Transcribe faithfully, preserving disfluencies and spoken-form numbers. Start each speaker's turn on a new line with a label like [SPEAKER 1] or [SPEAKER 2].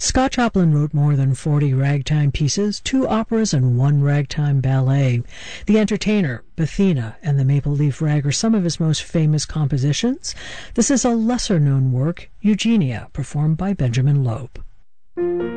[SPEAKER 1] Scott Joplin wrote more than forty ragtime pieces, two operas, and one ragtime ballet. The Entertainer, Bethina, and the Maple Leaf Rag are some of his most famous compositions. This is a lesser-known work, Eugenia, performed by Benjamin Loeb.